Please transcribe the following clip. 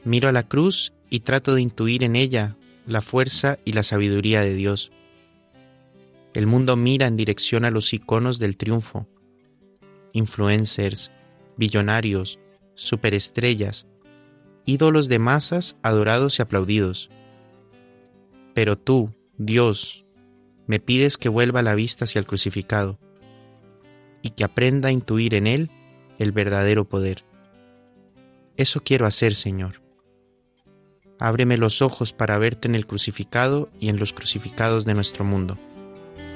Miro a la cruz y trato de intuir en ella la fuerza y la sabiduría de Dios. El mundo mira en dirección a los iconos del triunfo, influencers, billonarios, superestrellas, ídolos de masas adorados y aplaudidos. Pero tú, Dios, me pides que vuelva la vista hacia el crucificado y que aprenda a intuir en él el verdadero poder. Eso quiero hacer, Señor. Ábreme los ojos para verte en el crucificado y en los crucificados de nuestro mundo.